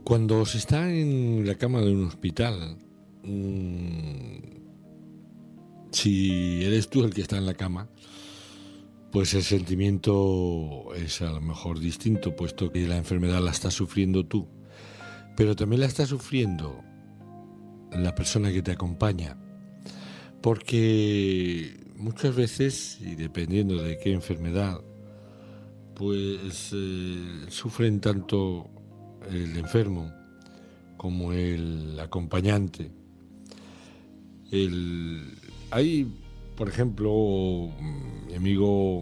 Cuando se está en la cama de un hospital, si eres tú el que está en la cama, pues el sentimiento es a lo mejor distinto, puesto que la enfermedad la estás sufriendo tú, pero también la está sufriendo la persona que te acompaña, porque muchas veces, y dependiendo de qué enfermedad, pues sufren tanto el enfermo como el acompañante. Hay, por ejemplo, mi amigo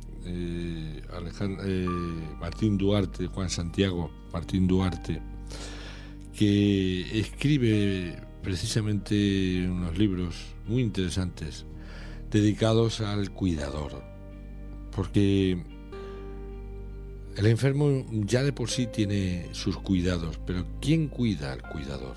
Martín Duarte, Juan Santiago Martín Duarte, que escribe precisamente unos libros muy interesantes dedicados al cuidador, porque el enfermo ya de por sí tiene sus cuidados, pero ¿quién cuida al cuidador?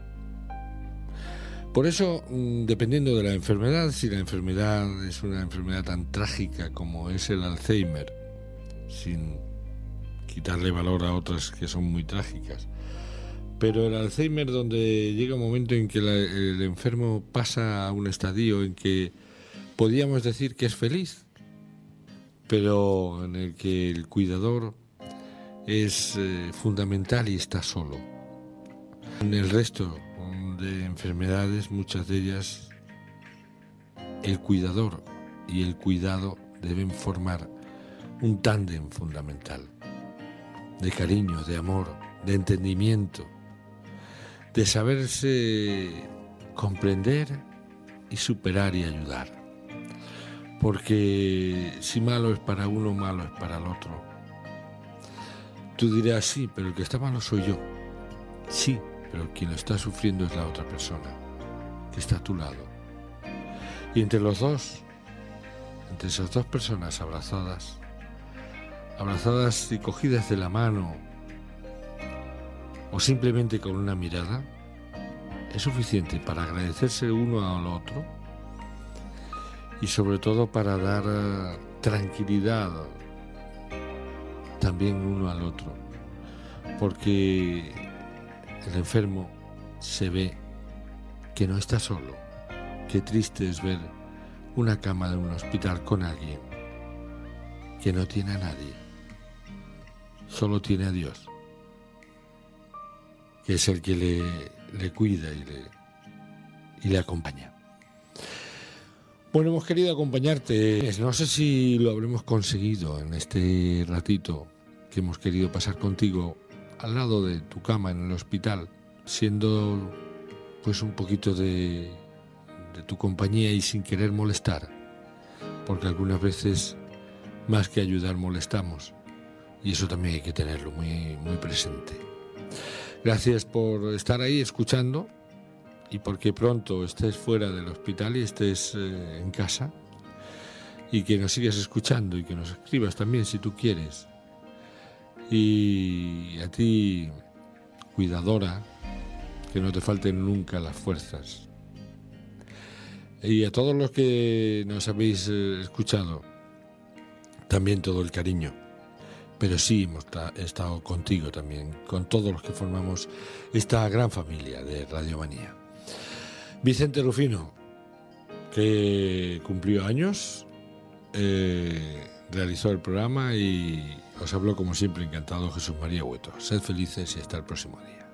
Por eso, dependiendo de la enfermedad, si la enfermedad es una enfermedad tan trágica como es el Alzheimer, sin quitarle valor a otras que son muy trágicas, pero el Alzheimer, donde llega un momento en que el enfermo pasa a un estadio en que podríamos decir que es feliz, pero en el que el cuidador es fundamental y está solo. En el resto de enfermedades, muchas de ellas, el cuidador y el cuidado deben formar un tándem fundamental de cariño, de amor, de entendimiento, de saberse comprender y superar y ayudar. Porque si malo es para uno, malo es para el otro. Tú dirás, sí, pero el que está malo soy yo. Sí, pero quien lo está sufriendo es la otra persona, que está a tu lado. Y entre los dos, entre esas dos personas abrazadas y cogidas de la mano, o simplemente con una mirada, es suficiente para agradecerse uno al otro y sobre todo para dar tranquilidad también uno al otro, porque el enfermo se ve que no está solo. Qué triste es ver una cama de un hospital con alguien que no tiene a nadie, solo tiene a Dios, que es el que le cuida y le acompaña. Bueno, hemos querido acompañarte. No sé si lo habremos conseguido en este ratito que hemos querido pasar contigo al lado de tu cama en el hospital, siendo pues un poquito de tu compañía y sin querer molestar, porque algunas veces más que ayudar molestamos, y eso también hay que tenerlo muy, muy presente. Gracias por estar ahí escuchando, y porque pronto estés fuera del hospital y estés en casa, y que nos sigas escuchando y que nos escribas también si tú quieres. Y a ti, cuidadora, que no te falten nunca las fuerzas. Y a todos los que nos habéis escuchado, también todo el cariño. Pero sí hemos estado contigo también, con todos los que formamos esta gran familia de Radio Manía. Vicente Rufino, que cumplió años, realizó el programa y os habló como siempre encantado Jesús María Hueto. Sed felices y hasta el próximo día.